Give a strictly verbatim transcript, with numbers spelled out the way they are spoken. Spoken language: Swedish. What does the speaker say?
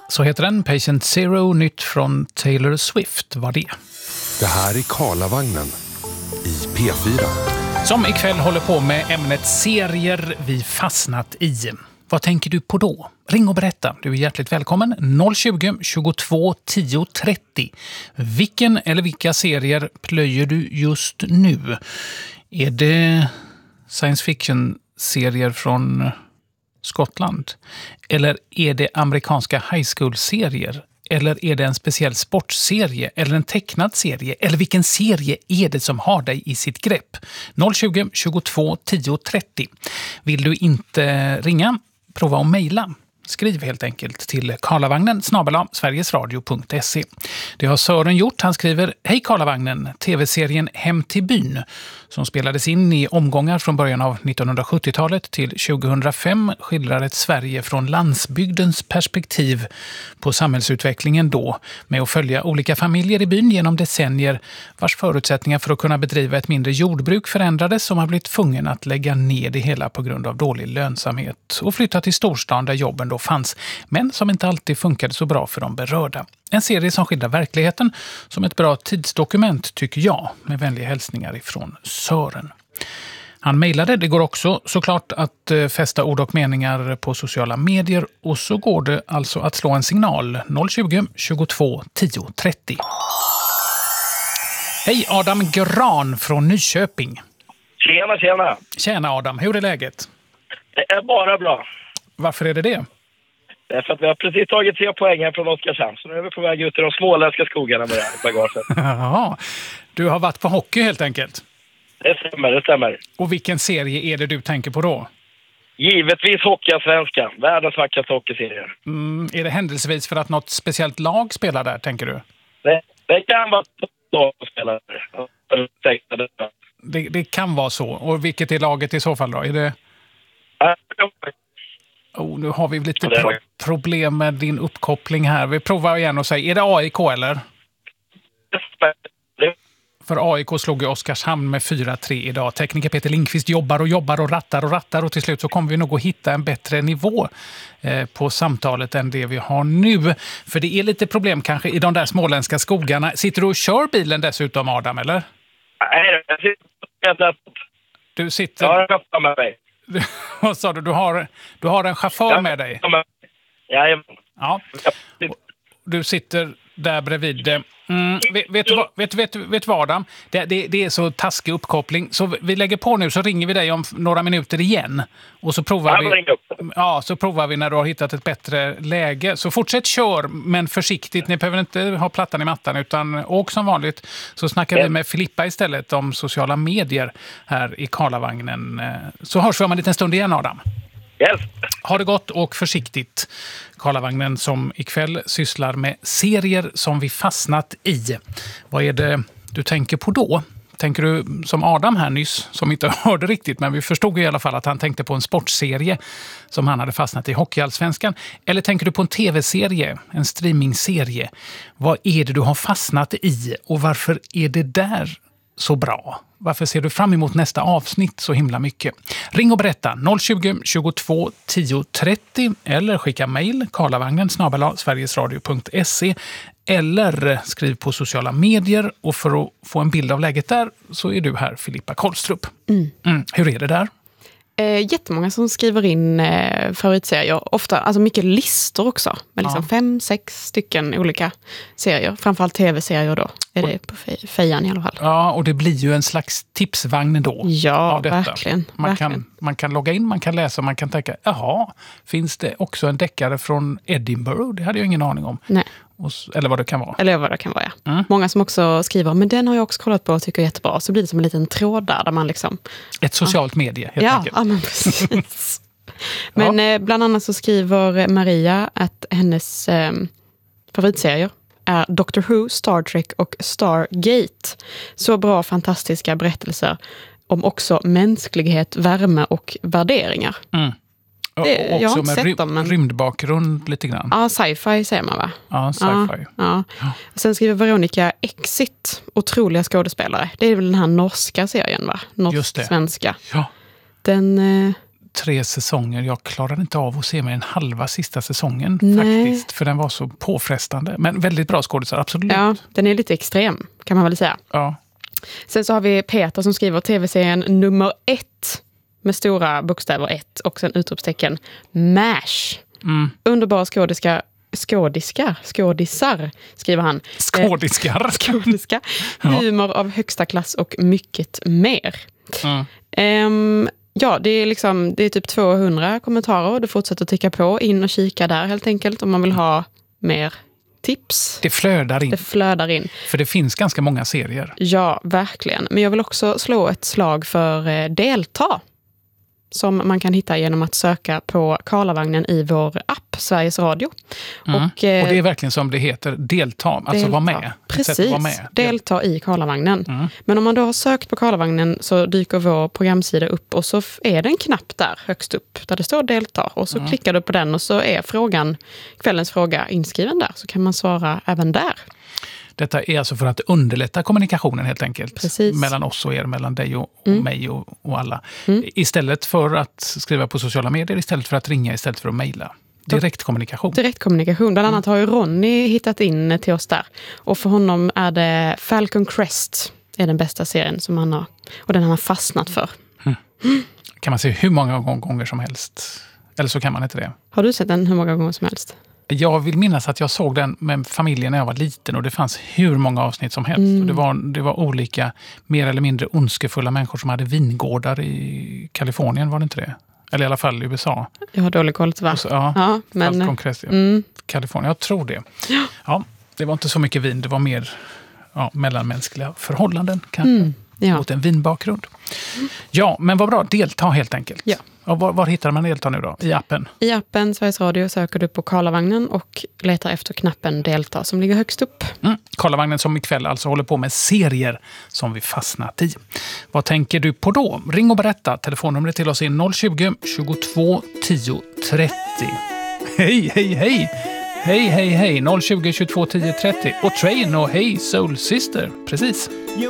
Så heter den, Patient Zero, nytt från Taylor Swift var det. Det här är Karlavagnen i P fyra. Som ikväll håller på med ämnet serier vi fastnat i. Vad tänker du på då? Ring och berätta. Du är hjärtligt välkommen. noll tjugo, tjugotvå, tio, trettio. Vilken eller vilka serier plöjer du just nu? Är det science fiction-serier från Skottland? Eller är det amerikanska high school-serier? Eller är det en speciell sportserie? Eller en tecknad serie? Eller vilken serie är det som har dig i sitt grepp? noll tjugo, tjugotvå, tio, trettio. Vill du inte ringa? Prova att mejla. Skriv helt enkelt till karlavagnen snabel-a sverigesradio punkt se. Det har Sören gjort. Han skriver: Hej Karlavagnen, tv-serien Hem till byn som spelades in i omgångar från början av nittonhundrasjuttiotalet till tjugohundrafem skildrar ett Sverige från landsbygdens perspektiv på samhällsutvecklingen då, med att följa olika familjer i byn genom decennier vars förutsättningar för att kunna bedriva ett mindre jordbruk förändrades, som har blivit tvungen att lägga ner det hela på grund av dålig lönsamhet och flytta till storstan där jobben då fanns, men som inte alltid funkade så bra för de berörda. En serie som skildrar verkligheten som ett bra tidsdokument, tycker jag, med vänliga hälsningar ifrån Sören. Han mejlade. Det går också såklart att fästa ord och meningar på sociala medier, och så går det alltså att slå en signal noll tjugo, tjugotvå, tio, trettio. Hej, Adam Gran från Nyköping. Tjena, tjena. Tjena Adam, hur är läget? Det är bara bra. Varför är det det? Det är för att vi har precis tagit tre poäng här från Oskarshamn, så nu är vi på väg ut i de småländska skogarna med det här bagaget. Jaha, du har varit på hockey helt enkelt. Det stämmer, det stämmer. Och vilken serie är det du tänker på då? Givetvis Hockeyallsvenskan, världens vackraste hockeyserie. Mm, är det händelsevis för att något speciellt lag spelar där, tänker du? Det, det kan vara så spelare. Det, det kan vara så. Och vilket är laget i så fall då? Är det... Oh, nu har vi lite pro- problem med din uppkoppling här. Vi provar igen och säger, är det A I K eller? För A I K slog ju Oskarshamn med fyra tre idag. Tekniker Peter Lindqvist jobbar och jobbar och rattar och rattar, och till slut så kommer vi nog att hitta en bättre nivå eh, på samtalet än det vi har nu. För det är lite problem kanske i de där småländska skogarna. Sitter du och kör bilen dessutom, Adam, eller? Nej, jag sitter... Du sitter... Jag har en chaufför med mig. Vad sa du? Du har, du har en chaufför med dig? Ja. Ja. Du sitter där bredvid. Mm, vet, vet, du, vet, vet, vet du vad, Adam? Det, det, det är så taskig uppkoppling. Så vi lägger på nu, så ringer vi dig om några minuter igen. Och så provar vi, ja, så provar vi när du har hittat ett bättre läge. Så fortsätt kör, men försiktigt. Ni behöver inte ha plattan i mattan, utan åk som vanligt. Så snackar vi med Filippa istället om sociala medier här i Karlavagnen. Så hörs vi om en liten stund igen, Adam. Yes. Ha det gott och försiktigt. Karlavagnen som ikväll sysslar med serier som vi fastnat i. Vad är det du tänker på då? Tänker du som Adam här nyss, som inte hörde riktigt, men vi förstod i alla fall att han tänkte på en sportserie som han hade fastnat i, Hockeyallsvenskan. Eller tänker du på en tv-serie, en streamingserie? Vad är det du har fastnat i och varför är det där så bra? Varför ser du fram emot nästa avsnitt så himla mycket? Ring och berätta noll tjugo, tjugotvå, tio, trettio eller skicka mejl karlavagnen snabel-a sverigesradio punkt se eller skriv på sociala medier, och för att få en bild av läget där så är du här, Filippa Kolstrup. Mm. Mm. Hur är det där? Eh, jättemånga som skriver in eh, favoritserier. Ofta, alltså mycket listor också. Med liksom ja. fem, sex stycken olika serier. Framförallt tv-serier då. Är och, det på fejan i alla fall. Ja, och det blir ju en slags tipsvagn då. Ja, verkligen. Man, verkligen. Kan, man kan logga in, man kan läsa, man kan tänka, jaha, finns det också en deckare från Edinburgh? Det hade jag ingen aning om. Nej. Och, eller vad det kan vara. Eller vad det kan vara, ja. Mm. Många som också skriver, men den har jag också kollat på och tycker är jättebra. Så blir det som en liten tråd där, där man liksom... Ett socialt ja. medie, helt ja, enkelt. Ja, men precis. Men ja. eh, bland annat så skriver Maria att hennes eh, favoritserier är Doctor Who, Star Trek och Stargate. Så bra, fantastiska berättelser om också mänsklighet, värme och värderingar. Mm. Det, och jag har också med sett ry- dem, men... rymdbakgrund lite grann. Ja, sci-fi säger man va? Ja, sci-fi. Ja, ja. Sen skriver Veronica Exit, otroliga skådespelare. Det är väl den här norska serien va? Norsk-svenska. Ja. Den... Eh... tre säsonger. Jag klarade inte av att se mig en halva sista säsongen Nej. faktiskt. För den var så påfrestande. Men väldigt bra skådisar, absolut. Ja, den är lite extrem kan man väl säga. Ja. Sen så har vi Peter som skriver tv-serien nummer ett med stora bokstäver ett och sen utropstecken MASH. Mm. Underbara skådiska skådiska, skådisar skriver han. Skådiskar. Eh, skådiska. Ja. Humor av högsta klass och mycket mer. Mm. Um, ja, det är liksom det är typ tvåhundra kommentarer och det fortsätter att ticka på. In och kika där helt enkelt om man vill ha mer tips. Det flödar in. Det flödar in. För det finns ganska många serier. Ja, verkligen. Men jag vill också slå ett slag för eh, Delta. Som man kan hitta genom att söka på Karlavagnen i vår app, Sveriges Radio. Mm. Och, eh, och det är verkligen som det heter, delta, alltså delta. vara med. Precis, vara med. delta i Karlavagnen. Mm. Men om man då har sökt på Karlavagnen så dyker vår programsida upp och så är det en knapp där högst upp där det står delta. Och så Mm. klickar du på den och så är frågan, kvällens fråga inskriven där. Så kan man svara även där. Detta är alltså för att underlätta kommunikationen helt enkelt. Precis. Mellan oss och er, mellan dig och, och Mm. mig och, och alla. Mm. Istället för att skriva på sociala medier, istället för att ringa, istället för att mejla. Direktkommunikation. Direktkommunikation. Bland annat har ju Ronny hittat in till oss där. Och för honom är det Falcon Crest är den bästa serien som han har. Och den han har fastnat för. Mm. Kan man se hur många gånger som helst. Eller så kan man inte det. Har du sett den hur många gånger som helst? Jag vill minnas att jag såg den med familjen när jag var liten och det fanns hur många avsnitt som helst. Mm. Och det, var, det var olika mer eller mindre ondskefulla människor som hade vingårdar i Kalifornien, var det inte det? Eller i alla fall i U S A. Jag har dålig koll tyvärr. Och så, ja, Ja, men... Falcon Crest, ja. Mm. Kalifornien, jag tror det. Ja. Ja, det var inte så mycket vin, det var mer ja, mellanmänskliga förhållanden kanske. Mm. Ja. Mot en vinbakgrund. Ja, men vad bra, delta helt enkelt. Ja. Och var, var hittar man delta nu då? I appen? I appen Sveriges Radio söker du på Karlavagnen och letar efter knappen delta som ligger högst upp. Mm. Karlavagnen som ikväll alltså håller på med serier som vi fastnat i. Vad tänker du på då? Ring och berätta. Telefonnumret till oss är noll tjugo, tjugotvå, tio, trettio. Hej, hej, hej! Hej, hej, hej! noll tjugo, tjugotvå, tio, trettio. Och Train och Hej Soul Sister. Precis.